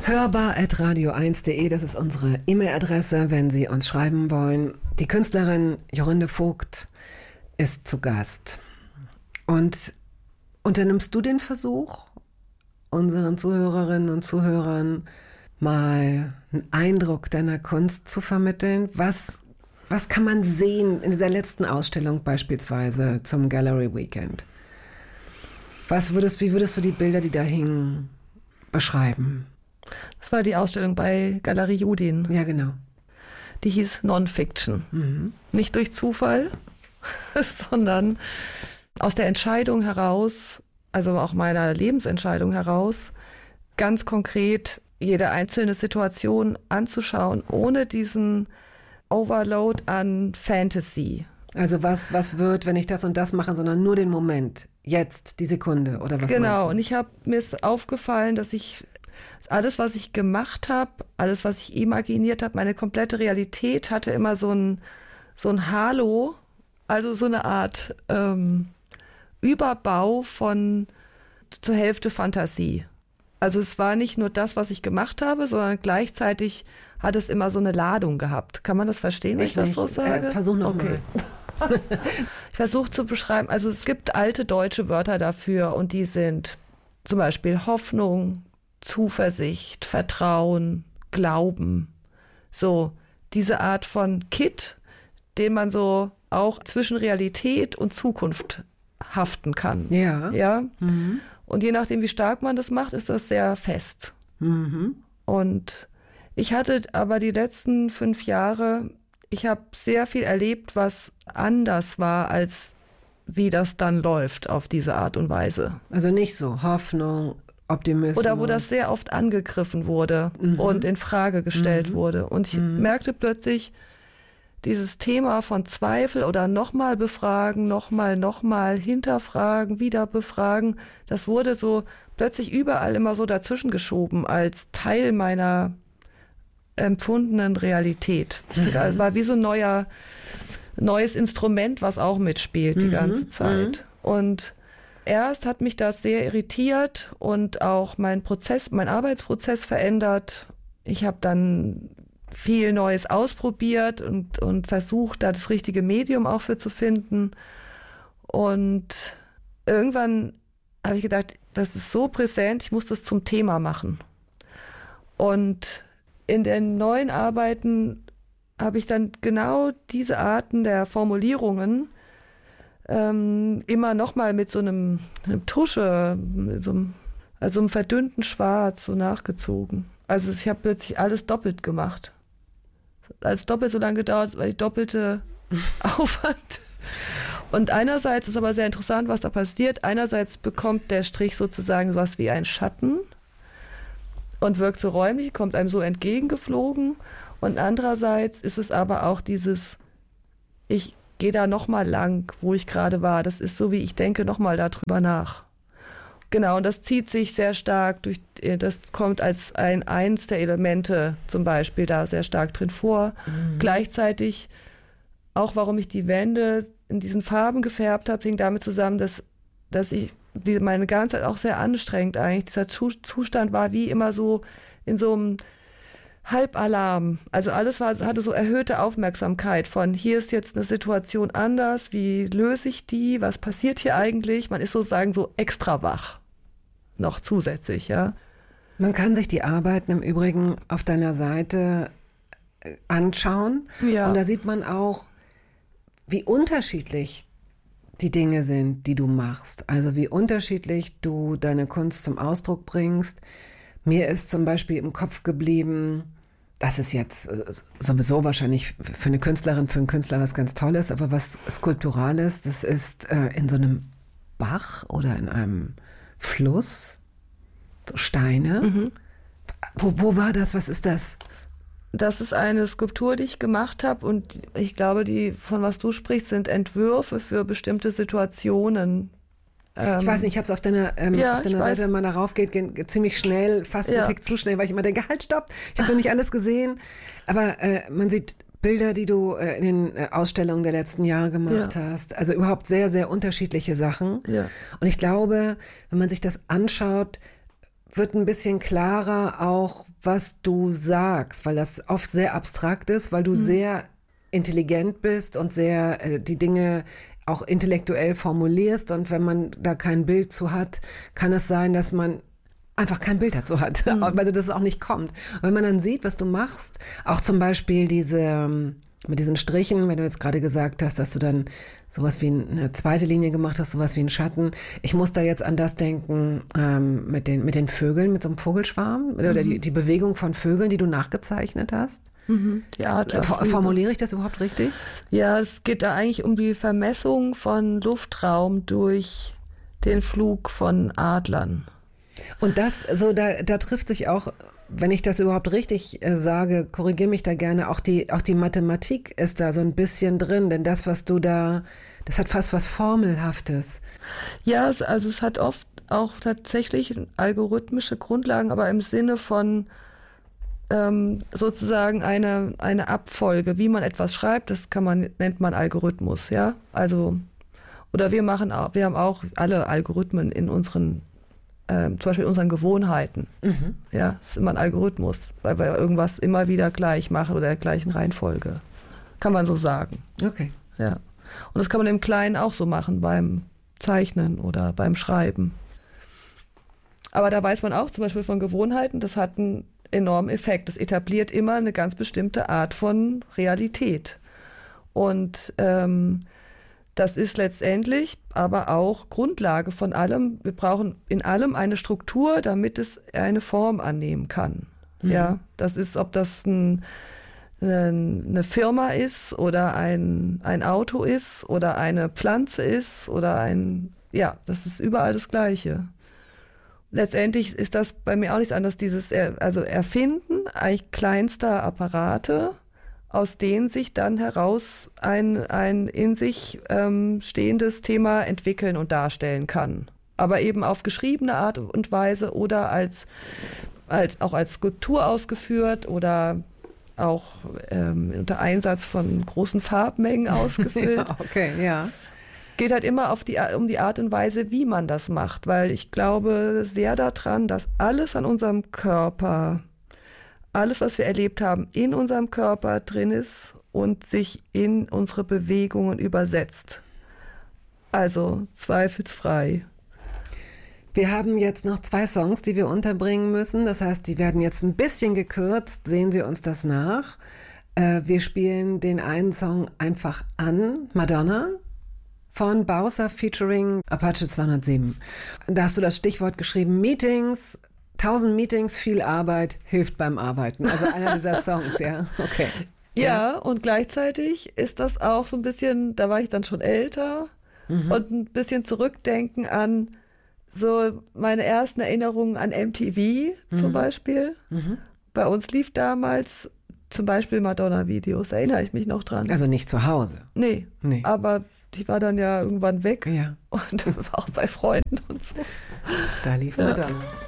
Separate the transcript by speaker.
Speaker 1: hörbar@radio1.de, das ist unsere E-Mail-Adresse, wenn Sie uns schreiben wollen. Die Künstlerin Jorinde Vogt ist zu Gast. Und unternimmst du den Versuch, unseren Zuhörerinnen und Zuhörern mal einen Eindruck deiner Kunst zu vermitteln? Was kann man sehen in dieser letzten Ausstellung beispielsweise zum Gallery Weekend? Wie würdest du die Bilder, die da hingen, beschreiben?
Speaker 2: Das war die Ausstellung bei Galerie Judin.
Speaker 1: Ja, genau.
Speaker 2: Die hieß Non-Fiction. Nicht durch Zufall, sondern aus der Entscheidung heraus, also auch meiner Lebensentscheidung heraus, ganz konkret jede einzelne Situation anzuschauen, ohne diesen Overload an Fantasy.
Speaker 1: Also was wird, wenn ich das und das mache, sondern nur den Moment, jetzt, die Sekunde oder was
Speaker 2: genau,
Speaker 1: meinst du?
Speaker 2: Und mir ist aufgefallen, dass ich alles, was ich gemacht habe, alles, was ich imaginiert habe, meine komplette Realität hatte immer so ein Halo, also so eine Art Überbau von zur Hälfte Fantasie. Also es war nicht nur das, was ich gemacht habe, sondern gleichzeitig hat es immer so eine Ladung gehabt. Kann man das verstehen, wenn ich das so sage?
Speaker 1: Versuch noch mal.
Speaker 2: Ich versuche zu beschreiben, also es gibt alte deutsche Wörter dafür und die sind zum Beispiel Hoffnung, Zuversicht, Vertrauen, Glauben. So diese Art von Kit, den man so auch zwischen Realität und Zukunft haften kann.
Speaker 1: Ja.
Speaker 2: Ja. Mhm. Und je nachdem, wie stark man das macht, ist das sehr fest. Mhm. Und ich hatte aber die letzten 5 Jahre, ich habe sehr viel erlebt, was anders war, als wie das dann läuft auf diese Art und Weise.
Speaker 1: Also nicht so Hoffnung, Optimismus.
Speaker 2: Oder wo das sehr oft angegriffen wurde und in Frage gestellt wurde. Und ich merkte plötzlich, dieses Thema von Zweifel oder nochmal befragen, nochmal hinterfragen, wieder befragen, das wurde so plötzlich überall immer so dazwischen geschoben als Teil meiner empfundenen Realität. Das war wie so ein neues Instrument, was auch mitspielt die ganze Zeit. Und erst hat mich das sehr irritiert und auch mein Arbeitsprozess verändert. Ich habe dann viel Neues ausprobiert und versucht, da das richtige Medium auch für zu finden. Und irgendwann habe ich gedacht, das ist so präsent, ich muss das zum Thema machen. Und in den neuen Arbeiten habe ich dann genau diese Arten der Formulierungen immer nochmal mit so einem Tusche, also einem verdünnten Schwarz so nachgezogen. Also ich habe plötzlich alles doppelt gemacht. Als doppelt so lange gedauert, weil ich doppelte Aufwand. Und einerseits ist aber sehr interessant, was da passiert. Einerseits bekommt der Strich sozusagen sowas wie ein Schatten und wirkt so räumlich, kommt einem so entgegengeflogen. Und andererseits ist es aber auch dieses, ich gehe da nochmal lang, wo ich gerade war. Das ist so, wie ich denke nochmal darüber nach. Genau, und das zieht sich sehr stark das kommt als eins der Elemente zum Beispiel da sehr stark drin vor. Gleichzeitig auch, warum ich die Wände in diesen Farben gefärbt habe, hing damit zusammen, dass ich meine ganze Zeit auch sehr anstrengend eigentlich. Dieser Zustand war wie immer so in so einem Halbalarm. Also alles hatte so erhöhte Aufmerksamkeit von, hier ist jetzt eine Situation anders, wie löse ich die, was passiert hier eigentlich? Man ist sozusagen so extra wach. Noch zusätzlich, ja.
Speaker 1: Man kann sich die Arbeiten im Übrigen auf deiner Seite anschauen. Ja. Und da sieht man auch, wie unterschiedlich die Dinge sind, die du machst. Also wie unterschiedlich du deine Kunst zum Ausdruck bringst. Mir ist zum Beispiel im Kopf geblieben, das ist jetzt sowieso wahrscheinlich für eine Künstlerin, für einen Künstler was ganz Tolles, aber was Skulpturales, das ist in so einem Bach oder in einem Fluss, so Steine. Wo war das? Was ist das?
Speaker 2: Das ist eine Skulptur, die ich gemacht habe und ich glaube, die, von was du sprichst, sind Entwürfe für bestimmte Situationen.
Speaker 1: Ich weiß nicht, ich habe es auf deiner Seite, wenn man darauf geht, ziemlich schnell, fast einen Tick zu schnell, weil ich immer denke, halt, stopp, ich habe noch nicht alles gesehen. Aber man sieht Bilder, die du in den Ausstellungen der letzten Jahre gemacht hast. Also überhaupt sehr, sehr unterschiedliche Sachen. Ja. Und ich glaube, wenn man sich das anschaut, wird ein bisschen klarer auch, was du sagst, weil das oft sehr abstrakt ist, weil du sehr intelligent bist und sehr die Dinge auch intellektuell formulierst. Und wenn man da kein Bild zu hat, kann es sein, dass man einfach kein Bild dazu hat, weil das auch nicht kommt. Und wenn man dann sieht, was du machst, auch zum Beispiel mit diesen Strichen, wenn du jetzt gerade gesagt hast, dass du dann sowas wie eine zweite Linie gemacht hast, sowas wie einen Schatten. Ich muss da jetzt an das denken mit den Vögeln, mit so einem Vogelschwarm oder die Bewegung von Vögeln, die du nachgezeichnet hast.
Speaker 2: Die Art
Speaker 1: Formuliere ich das überhaupt richtig?
Speaker 2: Ja, es geht da eigentlich um die Vermessung von Luftraum durch den Flug von Adlern.
Speaker 1: Und da trifft sich auch, wenn ich das überhaupt richtig sage, korrigiere mich da gerne, auch die Mathematik ist da so ein bisschen drin, denn das, was du da, das hat fast was Formelhaftes.
Speaker 2: Ja, es hat oft auch tatsächlich algorithmische Grundlagen, aber im Sinne von sozusagen eine Abfolge, wie man etwas schreibt, nennt man Algorithmus, ja. Also, oder wir haben auch alle Algorithmen in unseren zum Beispiel in unseren Gewohnheiten. Ja, das ist immer ein Algorithmus, weil wir irgendwas immer wieder gleich machen oder der gleichen Reihenfolge. Kann man so sagen.
Speaker 1: Okay.
Speaker 2: Ja. Und das kann man im Kleinen auch so machen, beim Zeichnen oder beim Schreiben. Aber da weiß man auch zum Beispiel von Gewohnheiten, das hat einen enormen Effekt. Das etabliert immer eine ganz bestimmte Art von Realität. Und das ist letztendlich aber auch Grundlage von allem. Wir brauchen in allem eine Struktur, damit es eine Form annehmen kann. Ja, das ist, ob das eine Firma ist oder ein Auto ist oder eine Pflanze ist oder das ist überall das Gleiche. Letztendlich ist das bei mir auch nichts anderes, dieses Erfinden eigentlich kleinster Apparate, aus denen sich dann heraus ein in sich stehendes Thema entwickeln und darstellen kann. Aber eben auf geschriebene Art und Weise oder auch als Skulptur ausgeführt oder auch unter Einsatz von großen Farbmengen ausgefüllt.
Speaker 1: Ja, okay, ja.
Speaker 2: Es geht halt immer um die Art und Weise, wie man das macht, weil ich glaube sehr daran, dass alles an unserem Körper, alles, was wir erlebt haben, in unserem Körper drin ist und sich in unsere Bewegungen übersetzt. Also zweifelsfrei.
Speaker 1: Wir haben jetzt noch 2 Songs, die wir unterbringen müssen. Das heißt, die werden jetzt ein bisschen gekürzt. Sehen Sie uns das nach. Wir spielen den einen Song einfach an, Madonna, von Bowser featuring Apache 207. Da hast du das Stichwort geschrieben, Meetings. 1000 Meetings, viel Arbeit, hilft beim Arbeiten. Also einer dieser Songs, ja. Okay.
Speaker 2: Ja, und gleichzeitig ist das auch so ein bisschen, da war ich dann schon älter und ein bisschen zurückdenken an so meine ersten Erinnerungen an MTV zum Beispiel. Bei uns lief damals zum Beispiel Madonna-Videos, erinnere ich mich noch dran.
Speaker 1: Also nicht zu Hause?
Speaker 2: Nee. Aber die war dann ja irgendwann weg.
Speaker 1: Ja.
Speaker 2: Und auch bei Freunden und so.
Speaker 1: Da lief Madonna.